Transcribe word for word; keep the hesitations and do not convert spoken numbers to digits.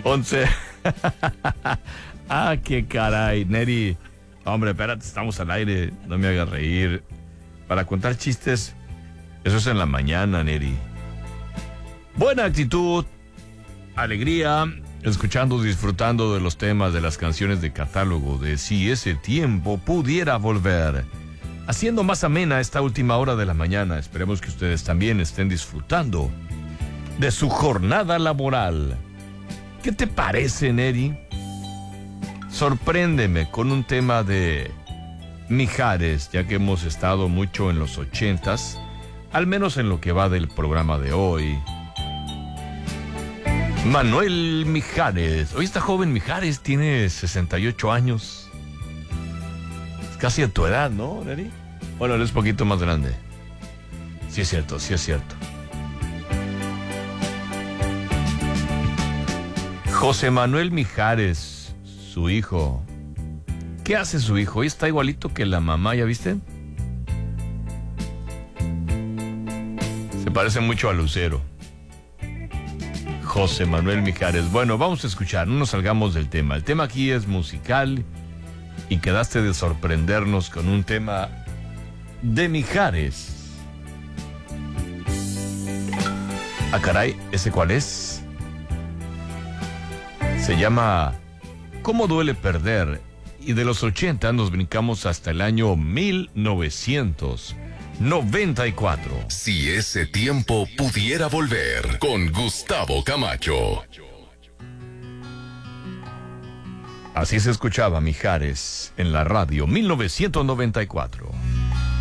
once. Ah, qué caray, Neri. Hombre, espérate, estamos al aire. No me hagas reír. Para contar chistes, eso es en la mañana, Neri. Buena actitud, alegría, escuchando, disfrutando de los temas de las canciones de catálogo de Si ese tiempo pudiera volver. Haciendo más amena esta última hora de la mañana. Esperemos que ustedes también estén disfrutando de su jornada laboral. ¿Qué te parece, Neri? Sorpréndeme con un tema de Mijares, ya que hemos estado mucho en los ochentas, al menos en lo que va del programa de hoy. Manuel Mijares. Hoy está joven Mijares, tiene sesenta y ocho años. Casi a tu edad, ¿no, Neri? Bueno, él es poquito más grande. Sí es cierto, sí es cierto. José Manuel Mijares, su hijo. ¿Qué hace su hijo? Hoy está igualito que la mamá, ¿ya viste? Se parece mucho a Lucero. José Manuel Mijares. Bueno, vamos a escuchar, no nos salgamos del tema. El tema aquí es musical y quedaste de sorprendernos con un tema de Mijares. Ah, caray, ¿ese cuál es? Se llama ¿Cómo duele perder? Y de los ochenta nos brincamos hasta el año mil novecientos noventa y cuatro. Si ese tiempo pudiera volver, con Gustavo Camacho. Así se escuchaba Mijares en la radio, mil novecientos noventa y cuatro.